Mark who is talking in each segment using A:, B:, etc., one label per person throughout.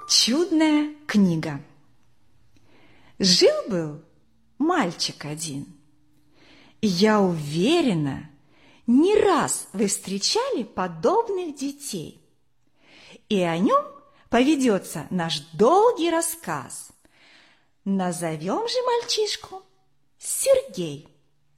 A: Чудная книга. Жил-был мальчик один. И я уверена, не раз вы встречали подобных детей. И о нем поведется наш долгий рассказ. Назовем же мальчишку Сергей.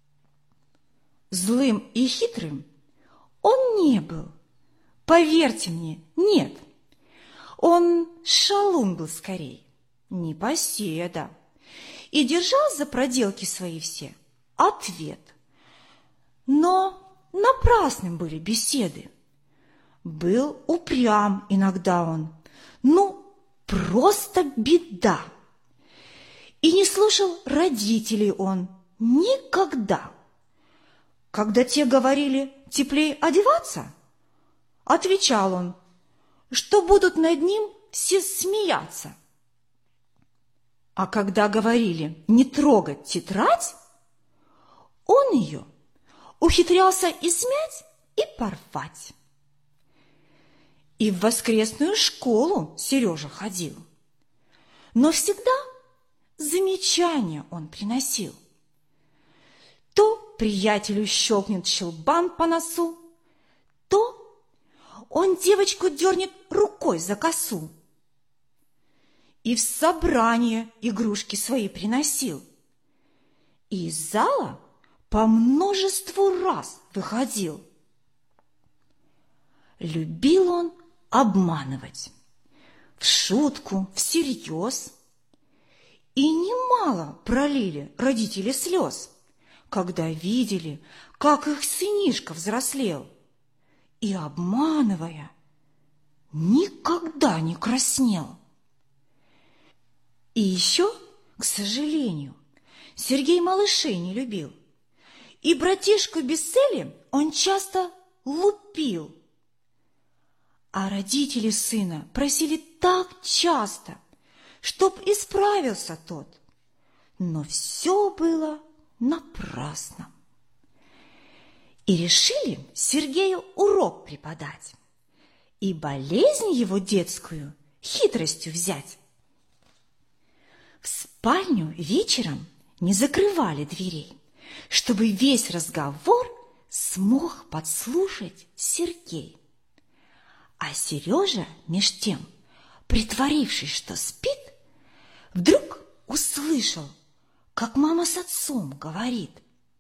A: Злым и хитрым он не был. Поверьте мне, нет. Он шалун был скорей, непоседа, и держал за проделки свои все ответ. Но напрасным были беседы. Был упрям иногда он, просто беда. И не слушал родителей он никогда. Когда те говорили теплее одеваться, отвечал он, что будут над ним все смеяться. А когда говорили не трогать тетрадь, он ее ухитрялся и смять, и порвать. И в воскресную школу Сережа ходил, но всегда замечания он приносил. То приятелю щелкнет щелбан по носу, то он девочку дернет рукой за косу. И в собрание игрушки свои приносил. И из зала по множеству раз выходил. Любил он обманывать, в шутку, всерьез. И немало пролили родители слез, когда видели, как их сынишка взрослел. И, обманывая, никогда не краснел. И еще, к сожалению, Сергей малышей не любил. И братишку без цели он часто лупил. А родители сына просили так часто, чтоб исправился тот. Но все было напрасно. И решили Сергею урок преподать и болезнь его детскую хитростью взять. В спальню вечером не закрывали дверей, чтобы весь разговор смог подслушать Сергей. А Сережа, меж тем, притворившись, что спит, вдруг услышал, как мама с отцом говорит: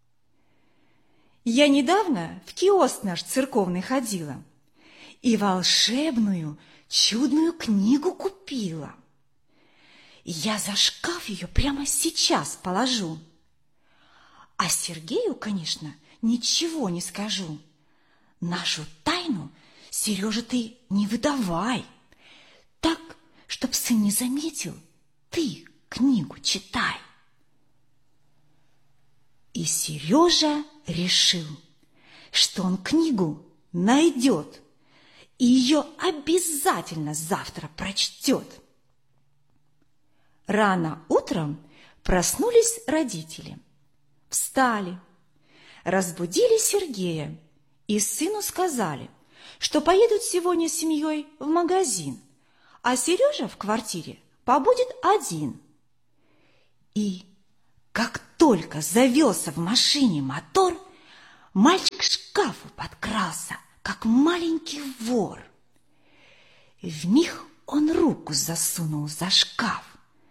A: «Я недавно в киоск наш церковный ходила и волшебную чудную книгу купила. Я за шкаф ее прямо сейчас положу. А Сергею, конечно, ничего не скажу. Нашу тайну, Сережа, ты не выдавай. Так, чтоб сын не заметил, ты книгу читай». И Сережа решил, что он книгу найдет и ее обязательно завтра прочтет. Рано утром проснулись родители, встали, разбудили Сергея и сыну сказали, что поедут сегодня с семьей в магазин, а Сережа в квартире побудет один. И как только завелся в машине мотор, мальчик к шкафу подкрался, как маленький вор. Вмиг он руку засунул за шкаф,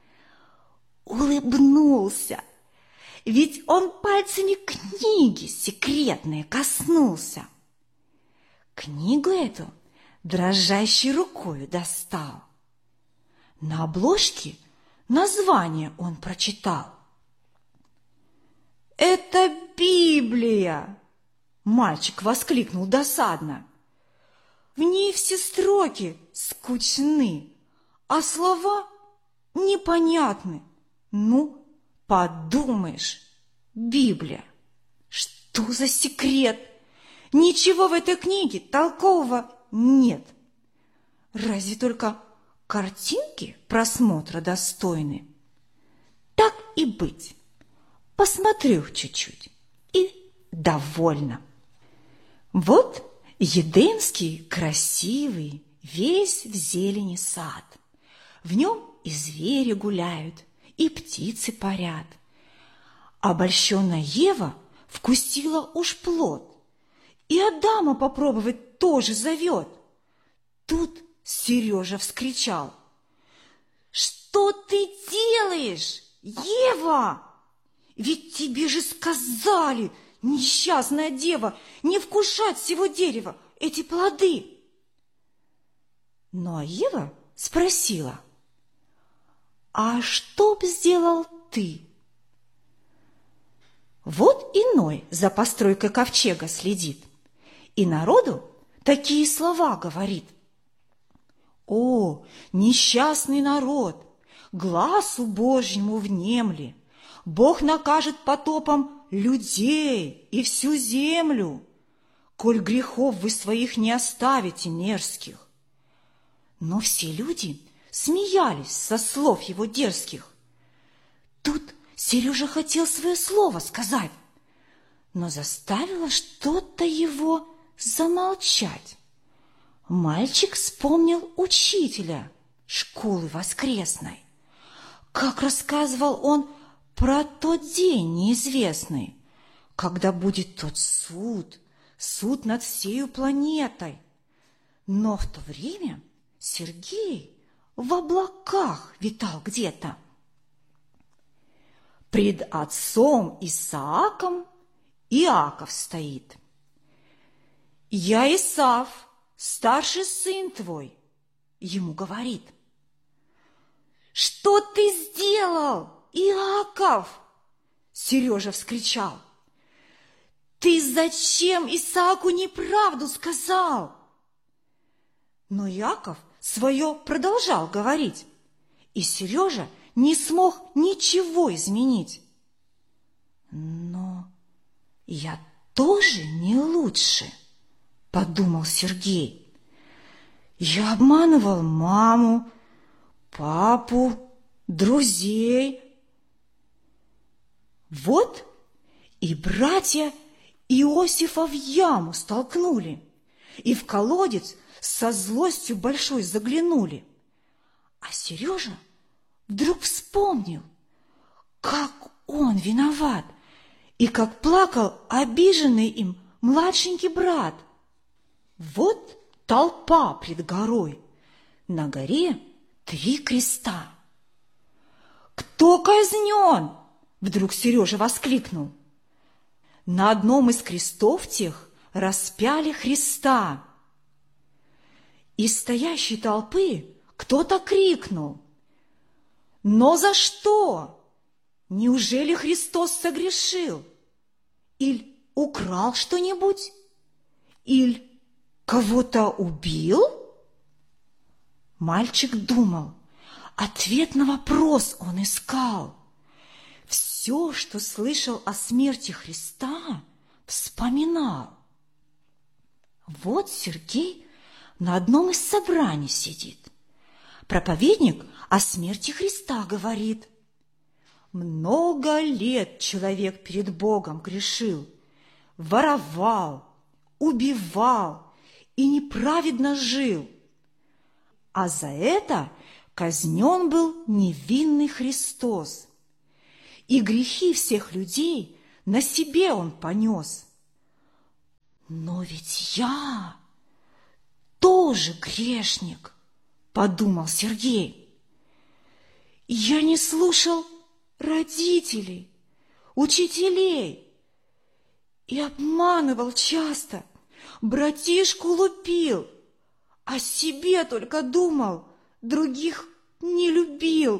A: улыбнулся, ведь он пальцами книги секретной коснулся. Книгу эту дрожащей рукою достал. На обложке название он прочитал. «Это Библия!» Мальчик воскликнул досадно. «В ней все строки скучны, а слова непонятны. Ну, подумаешь, Библия! Что за секрет? Ничего в этой книге толкового нет. Разве только картинки просмотра достойны. Так и быть, посмотрю чуть-чуть и довольна. Вот Едемский красивый, весь в зелени сад. В нем и звери гуляют, и птицы парят. Обольщенная Ева вкусила уж плод, и Адама попробовать тоже зовет. Тут Сережа вскричал: «Что ты делаешь, Ева? Ведь тебе же сказали, несчастная дева, не вкушать всего дерева, эти плоды!» Ну а Ева спросила: «А что б сделал ты?» Вот и Ной за постройкой ковчега следит, и народу такие слова говорит: «О, несчастный народ, гласу Божьему внемли! Бог накажет потопом людей и всю землю, коль грехов вы своих не оставите мерзких». Но все люди смеялись со слов его дерзких. Тут Сережа хотел свое слово сказать, но заставило что-то его замолчать. Мальчик вспомнил учителя школы воскресной, как рассказывал он про тот день неизвестный, когда будет тот суд над всею планетой. Но в то время Сергей в облаках витал где-то. Пред отцом Исааком Иаков стоит. «Я Исав, старший сын твой», ему говорит. «Что ты сделал, Иаков?» Сережа вскричал. «Ты зачем Исааку неправду сказал?» Но Иаков свое продолжал говорить, и Сережа не смог ничего изменить. «Но я тоже не лучше», – подумал Сергей. «Я обманывал маму, папу, друзей. Вот и братья Иосифа в яму столкнули, и в колодец со злостью большой заглянули. А Сережа вдруг вспомнил, как он виноват, и как плакал обиженный им младшенький брат. Вот толпа пред горой, на горе 3 креста. «Кто казнен?» – вдруг Сережа воскликнул. На одном из крестов тех распяли Христа. Из стоящей толпы кто-то крикнул: «Но за что? Неужели Христос согрешил? Иль украл что-нибудь? Иль кого-то убил?» Мальчик думал, ответ на вопрос он искал. Все, что слышал о смерти Христа, вспоминал. Вот Сергей на одном из собраний сидит. Проповедник о смерти Христа говорит: «Много лет человек перед Богом грешил, воровал, убивал и неправедно жил. А за это казнен был невинный Христос. И грехи всех людей на себе он понес. Но ведь я тоже грешник», – подумал Сергей. «Я не слушал родителей, учителей и обманывал часто, братишку лупил, о себе только думал, других не любил.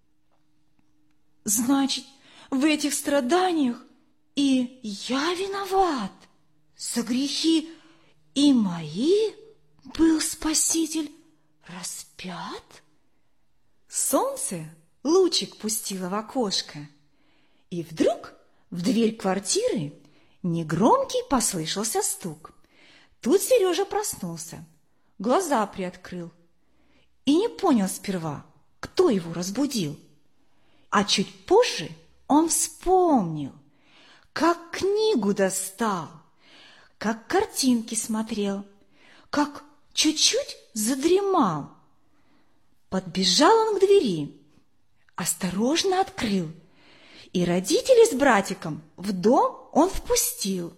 A: Значит, в этих страданиях и я виноват. За грехи и мои был Спаситель распят?» Солнце лучик пустило в окошко, и вдруг в дверь квартиры негромкий послышался стук. Тут Сережа проснулся, глаза приоткрыл и не понял сперва, кто его разбудил. А чуть позже он вспомнил, как книгу достал, как картинки смотрел, как чуть-чуть задремал. Подбежал он к двери, осторожно открыл, и родителей с братиком в дом он впустил.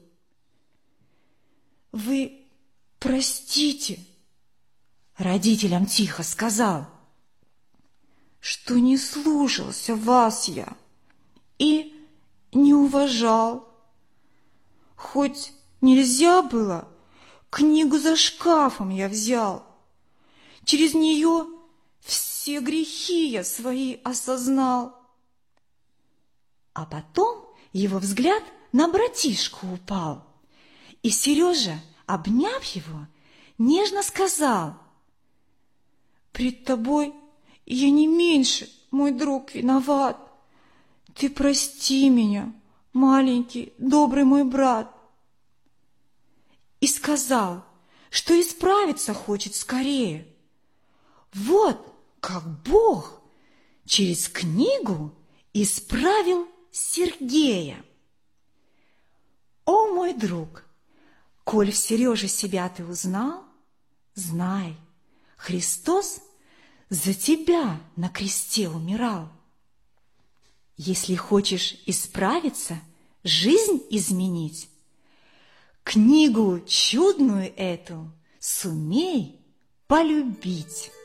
A: «Вы простите», — родителям тихо сказал, «что не слушался вас я и не уважал. Хоть нельзя было, книгу за шкафом я взял. Через нее все грехи я свои осознал». А потом его взгляд на братишку упал, и Сережа, обняв его, нежно сказал: «Пред тобой я не меньше, мой друг, виноват. Ты прости меня, маленький, добрый мой брат». И сказал, что исправиться хочет скорее. Вот как Бог через книгу исправил Сергея. О, мой друг, коль в Сереже себя ты узнал, знай, Христос за тебя на кресте умирал. Если хочешь исправиться, жизнь изменить, книгу чудную эту сумей полюбить.